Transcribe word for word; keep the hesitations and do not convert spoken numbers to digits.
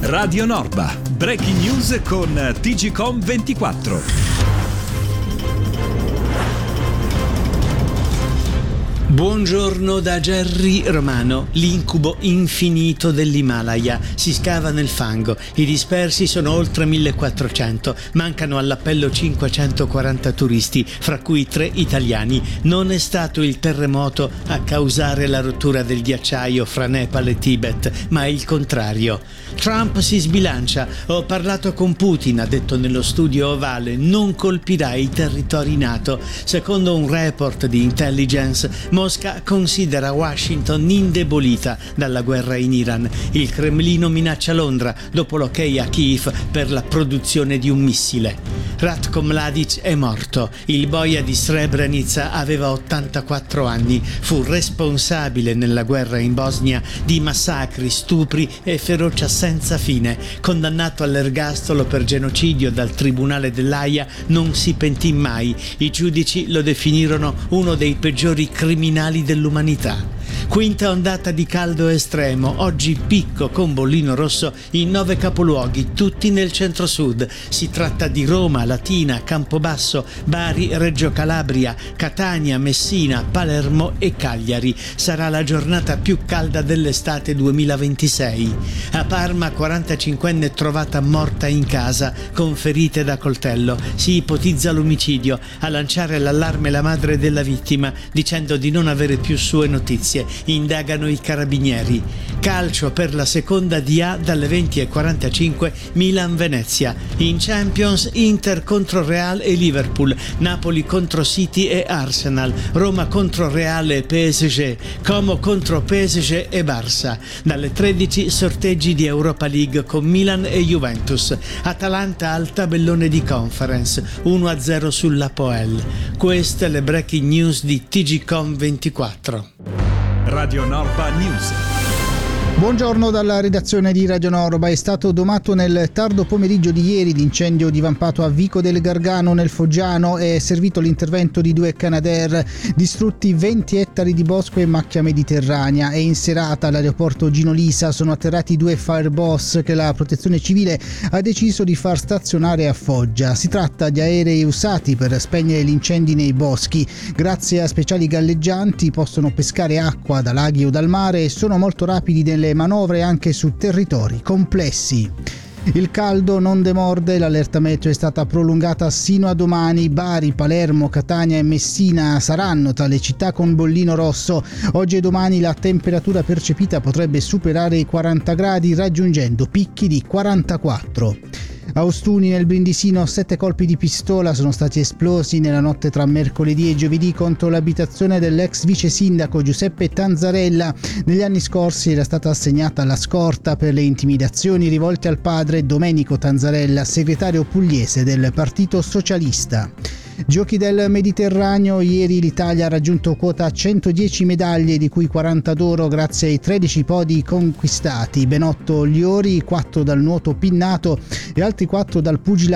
Radio Norba, breaking news con T G Com ventiquattro. Buongiorno da Jerry Romano. L'incubo infinito dell'Himalaya. Si scava nel fango. I dispersi sono oltre millequattrocento. Mancano all'appello cinquecentoquaranta turisti, fra cui tre italiani. Non è stato il terremoto a causare la rottura del ghiacciaio fra Nepal e Tibet, ma il contrario. Trump si sbilancia. Ho parlato con Putin, ha detto nello studio ovale. Non colpirà i territori NATO. Secondo un report di intelligence, Mosca considera Washington indebolita dalla guerra in Iran. Il Cremlino minaccia Londra dopo l'ok a Kiev per la produzione di un missile. Ratko Mladic è morto. Il boia di Srebrenica aveva ottantaquattro anni. Fu responsabile nella guerra in Bosnia di massacri, stupri e ferocia senza fine. Condannato all'ergastolo per genocidio dal Tribunale dell'Aia, non si pentì mai. I giudici lo definirono uno dei peggiori criminali dell'umanità. Quinta ondata di caldo estremo, oggi picco con bollino rosso in nove capoluoghi, tutti nel centro-sud. Si tratta di Roma, Latina, Campobasso, Bari, Reggio Calabria, Catania, Messina, Palermo e Cagliari. Sarà la giornata più calda dell'estate duemilaventisei. A Parma, quarantacinquenne trovata morta in casa con ferite da coltello. Si ipotizza l'omicidio. A lanciare l'allarme la madre della vittima, dicendo di non avere più sue notizie. Indagano i carabinieri. Calcio per la seconda D A dalle venti e quarantacinque, Milan-Venezia. In Champions, Inter contro Real e Liverpool, Napoli contro City e Arsenal, Roma contro Real e P S G, Como contro P S G e Barça. Dalle tredici, sorteggi di Europa League con Milan e Juventus. Atalanta al tabellone di Conference, uno a zero sull'Apoel. Queste le breaking news di T G Com ventiquattro. Radio Norba News. Buongiorno dalla redazione di Radio Norba. È stato domato nel tardo pomeriggio di ieri l'incendio divampato a Vico del Gargano nel Foggiano. È servito l'intervento di due Canadair, distrutti venti ettari di bosco e macchia mediterranea, e in serata all'aeroporto Gino Lisa sono atterrati due Fireboss che la protezione civile ha deciso di far stazionare a Foggia. Si tratta di aerei usati per spegnere gli incendi nei boschi. Grazie a speciali galleggianti possono pescare acqua da laghi o dal mare e sono molto rapidi nelle manovre anche su territori complessi. Il caldo non demorde, l'allerta meteo è stata prolungata sino a domani. Bari, Palermo, Catania e Messina saranno tra le città con bollino rosso. Oggi e domani la temperatura percepita potrebbe superare i quaranta gradi, raggiungendo picchi di quarantaquattro. A Ostuni nel Brindisino sette colpi di pistola sono stati esplosi nella notte tra mercoledì e giovedì contro l'abitazione dell'ex vice sindaco Giuseppe Tanzarella. Negli anni scorsi era stata assegnata la scorta per le intimidazioni rivolte al padre Domenico Tanzarella, segretario pugliese del Partito Socialista. Giochi del Mediterraneo, ieri l'Italia ha raggiunto quota centodieci medaglie, di cui quaranta d'oro grazie ai tredici podi conquistati, ben otto gli ori, quattro dal nuoto pinnato e altri quattro dal pugilato